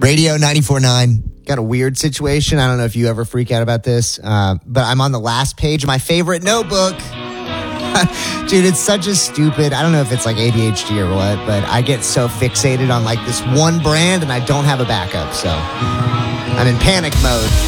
Radio 94.9. Got a weird situation. I don't know if you ever freak out about this, but I'm on the last page of my favorite notebook. Dude, it's such a stupid, I don't know if it's like ADHD or what, but I get so fixated on like this one brand and I don't have a backup. So I'm in panic mode.